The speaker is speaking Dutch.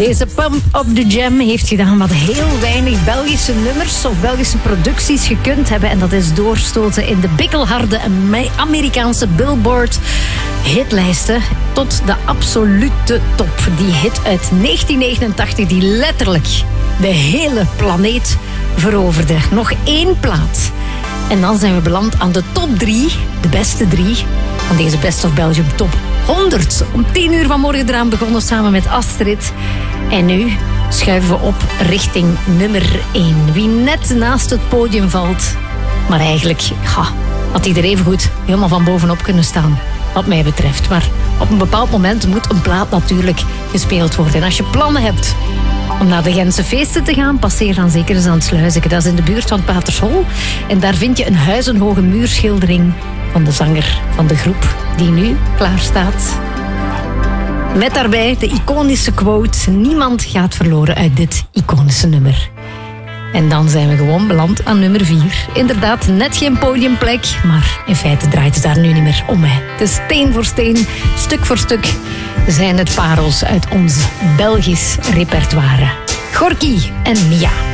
Deze Pump Up The Jam heeft gedaan wat heel weinig Belgische nummers of Belgische producties gekund hebben. En dat is doorstoten in de bikkelharde Amerikaanse Billboard hitlijsten tot de absolute top. Die hit uit 1989 die letterlijk de hele planeet veroverde. Nog 1 plaat. En dan zijn we beland aan de top 3, de beste 3 van deze Best of Belgium Top 100. Om 10 uur vanmorgen eraan begonnen samen met Astrid. En nu schuiven we op richting nummer 1. Wie net naast het podium valt, maar eigenlijk had hij er even goed helemaal van bovenop kunnen staan. Wat mij betreft. Maar op een bepaald moment moet een plaat natuurlijk gespeeld worden. En als je plannen hebt om naar de Gentse feesten te gaan, passeer dan zeker eens aan het Sluizeke. Dat is in de buurt van Patershol. En daar vind je een huizenhoge muurschildering van de zanger van de groep die nu klaar staat. Met daarbij de iconische quote: niemand gaat verloren uit dit iconische nummer. En dan zijn we gewoon beland aan nummer 4. Inderdaad, net geen podiumplek, maar in feite draait het daar nu niet meer om. Dus steen voor steen, stuk voor stuk zijn het parels uit ons Belgisch repertoire. Gorky en Mia.